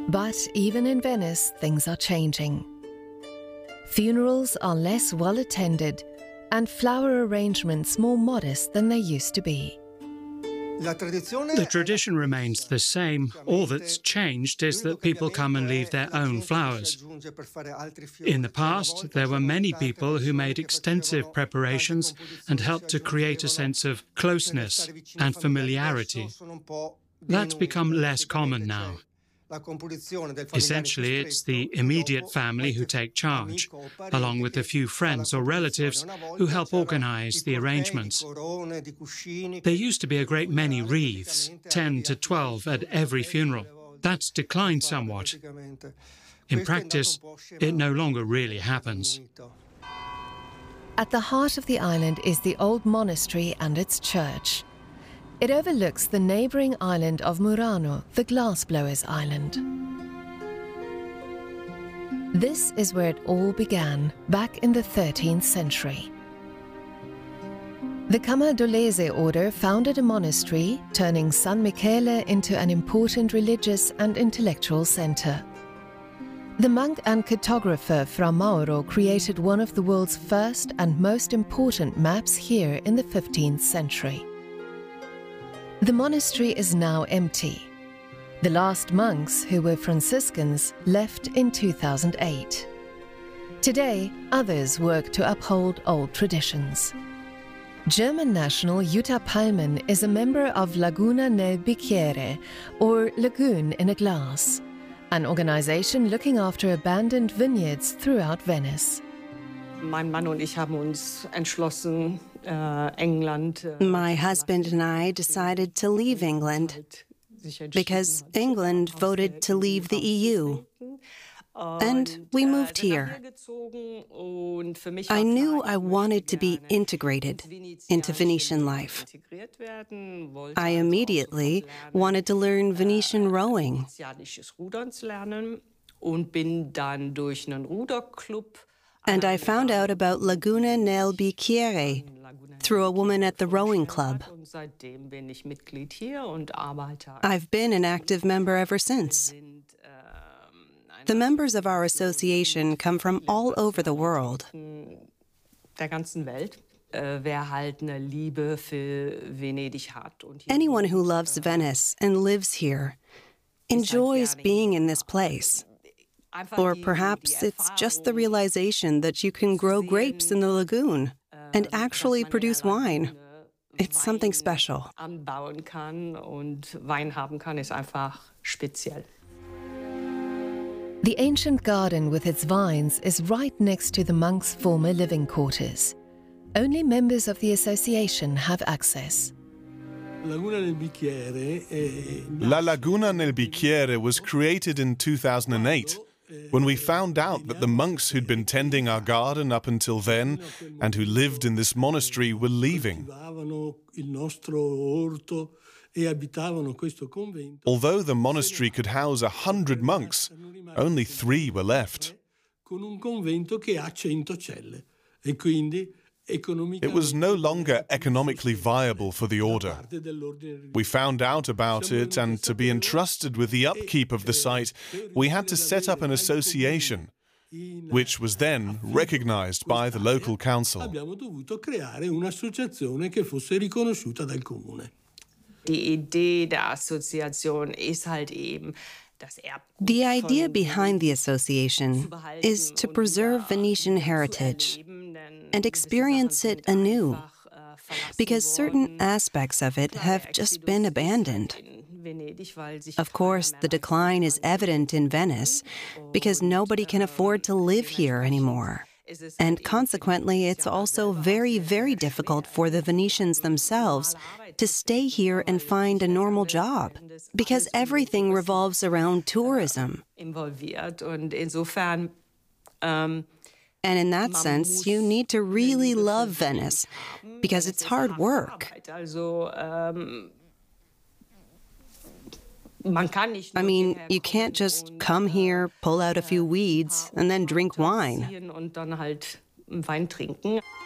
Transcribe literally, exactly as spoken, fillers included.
But even in Venice, things are changing. Funerals are less well attended and flower arrangements more modest than they used to be. The tradition remains the same. All that's changed is that people come and leave their own flowers. In the past, there were many people who made extensive preparations and helped to create a sense of closeness and familiarity. That's become less common now. Essentially, it's the immediate family who take charge, along with a few friends or relatives who help organize the arrangements. There used to be a great many wreaths, ten to twelve at every funeral. That's declined somewhat. In practice, it no longer really happens. At the heart of the island is the old monastery and its church. It overlooks the neighboring island of Murano, the glassblowers' island. This is where it all began, back in the thirteenth century. The Camaldolese order founded a monastery, turning San Michele into an important religious and intellectual center. The monk and cartographer Fra Mauro created one of the world's first and most important maps here in the fifteenth century. The monastery is now empty. The last monks, who were Franciscans, left in two thousand eight. Today, others work to uphold old traditions. German national Jutta Pallmann is a member of Laguna nel Bicchiere, or Lagoon in a Glass, an organization looking after abandoned vineyards throughout Venice. Mein Mann und ich haben uns entschlossen, uh, England. Uh, My husband and I decided to leave England because England voted to leave the E U. And we moved here. I knew I wanted to be integrated into Venetian life. I immediately wanted to learn Venetian rowing. And I found out about Laguna nel Bicchiere through a woman at the rowing club. I've been an active member ever since. The members of our association come from all over the world. Anyone who loves Venice and lives here enjoys being in this place. Or perhaps it's just the realization that you can grow grapes in the lagoon and actually produce wine. It's something special. The ancient garden with its vines is right next to the monks' former living quarters. Only members of the association have access. La Laguna nel Bicchiere was created in two thousand eight, when we found out that the monks who'd been tending our garden up until then and who lived in this monastery were leaving. Although the monastery could house a hundred monks, only three were left. It was no longer economically viable for the order. We found out about it, and to be entrusted with the upkeep of the site, we had to set up an association, which was then recognized by the local council. The idea behind the association is to preserve Venetian heritage and experience it anew, because certain aspects of it have just been abandoned. Of course, the decline is evident in Venice because nobody can afford to live here anymore. And consequently, it's also very, very difficult for the Venetians themselves to stay here and find a normal job, because everything revolves around tourism. And in that sense, you need to really love Venice, because it's hard work. I mean, you can't just come here, pull out a few weeds, and then drink wine.